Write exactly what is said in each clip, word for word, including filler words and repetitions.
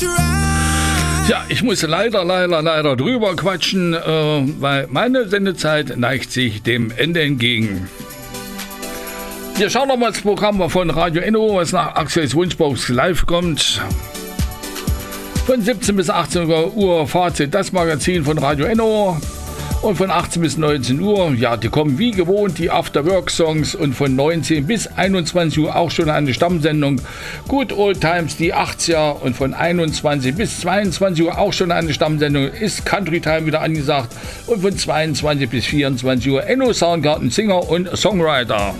Ja, ich muss leider, leider, leider drüber quatschen, äh, weil meine Sendezeit neigt sich dem Ende entgegen. Wir schauen noch mal das Programm von Radio Enno, was nach Axels Wunschbox live kommt. Von siebzehn bis achtzehn Uhr Fazit, das Magazin von Radio Enno. Und von achtzehn bis neunzehn Uhr, ja, die kommen wie gewohnt, die After-Work-Songs. Und von neunzehn bis einundzwanzig Uhr auch schon eine Stammsendung. Good Old Times, die achtziger. Und von einundzwanzig bis zweiundzwanzig Uhr auch schon eine Stammsendung. Ist Country Time wieder angesagt. Und von zweiundzwanzig bis vierundzwanzig Uhr Enno Soundgarden, Singer und Songwriter.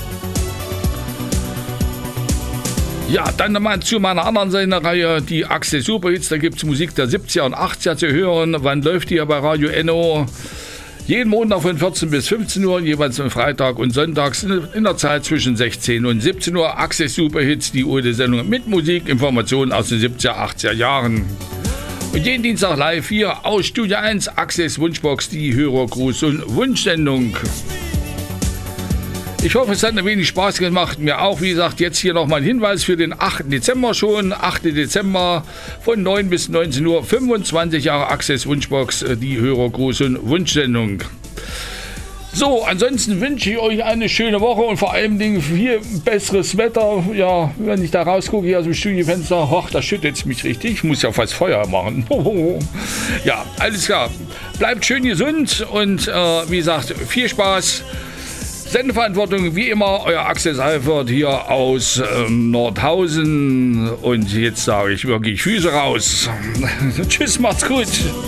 Ja, dann nochmal zu meiner anderen Sendereihe, die Axel Superhits. Da gibt es Musik der siebziger und achtziger zu hören. Wann läuft die hier bei Radio Enno? Jeden Montag von vierzehn bis fünfzehn Uhr, jeweils am Freitag und sonntags in der Zeit zwischen sechzehn und siebzehn Uhr. Axel Superhits, die alte Sendung mit Musik, Informationen aus den siebziger, achtziger Jahren. Und jeden Dienstag live hier aus Studio eins, Axels Wunschbox, die Hörergruß- und Wunschsendung. Ich hoffe, es hat ein wenig Spaß gemacht. Mir auch, wie gesagt, jetzt hier nochmal ein Hinweis für den achten Dezember schon. achter Dezember von neun bis neunzehn Uhr, fünfundzwanzig Jahre Axels Wunschbox, die Hörergruß- und Wunschsendung. So, ansonsten wünsche ich euch eine schöne Woche und vor allem Dingen viel besseres Wetter. Ja, wenn ich da rausgucke hier aus dem Studiofenster, hoch, da schüttet es mich richtig. Ich muss ja fast Feuer machen. Ja, alles klar. Bleibt schön gesund und äh, wie gesagt, viel Spaß. Sendeverantwortung wie immer, euer Axel Seifert hier aus ähm, Nordhausen. Und jetzt sage ich wirklich Füße raus. Tschüss, macht's gut.